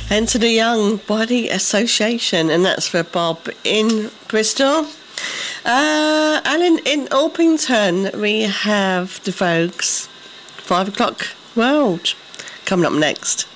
Enter the Young Body Association, and that's for Bob in Bristol. Alan in Orpington, we have the Vogues 5 o'clock World coming up next.